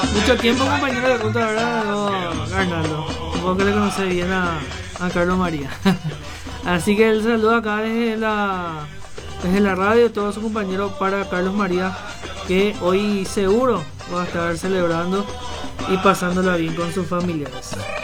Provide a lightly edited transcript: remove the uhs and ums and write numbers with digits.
Mucho tiempo compañero de ruta, ¿verdad? No, Arnaldo. Supongo que le conoce bien a Carlos María. Así que el saludo acá desde la radio, todos sus compañeros para Carlos María, que hoy seguro va a estar celebrando y pasándola bien con sus familiares.